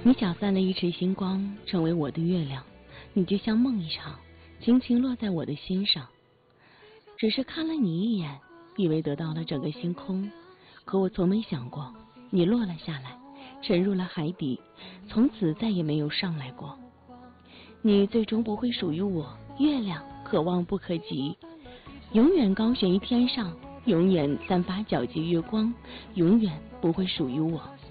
你搅散了一池星光，成为我的月亮。你就像梦一场，轻轻落在我的心上。只是看了你一眼，以为得到了整个星空，可我从没想过，你落了下来，沉入了海底，从此再也没有上来过。你最终不会属于我，月亮可望不可及，永远高悬于天上，永远散发皎洁月光，永远不会属于我。